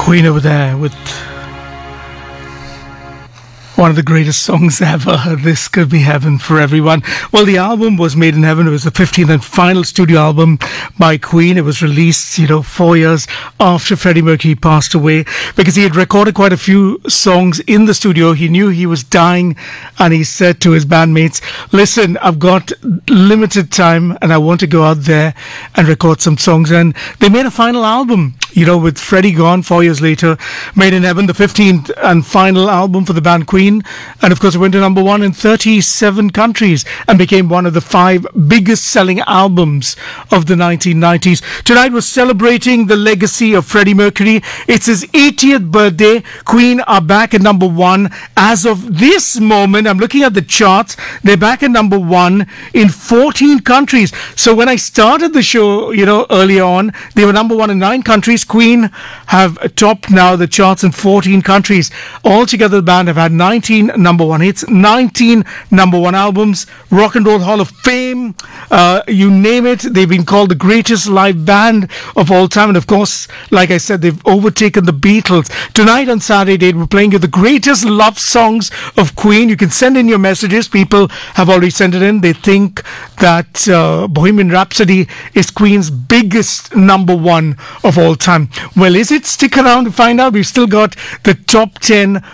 Queen over there with one of the greatest songs ever. This could be heaven for everyone. Well, the album was made in heaven. It was the 15th and final studio album by Queen. It was released, 4 years after Freddie Mercury passed away, because he had recorded quite a few songs in the studio. He knew he was dying, and he said to his bandmates, listen, I've got limited time and I want to go out there and record some songs. And they made a final album, with Freddie gone 4 years later. Made in Heaven, the 15th and final album for the band Queen. And of course, it went to number one in 37 countries and became one of the 5 biggest selling albums of the 1990s. Tonight we're celebrating the legacy of Freddie Mercury. It's his 80th birthday. Queen are back at number one. As of this moment, I'm looking at the charts. They're back at number one in 14 countries. So when I started the show, earlier on, they were number one in 9 countries. Queen have topped now the charts in 14 countries. Altogether, the band have had 19 number one hits, 19 number one albums, Rock and Roll Hall of Fame, you name it. They've been called the greatest live band of all time. And of course, like I said, they've overtaken the Beatles. Tonight on Saturday Date, we're playing you the greatest love songs of Queen. You can send in your messages. People have already sent it in. They think that Bohemian Rhapsody is Queen's biggest number one of all time. Well, is it? Stick around to find out. We've still got the top 10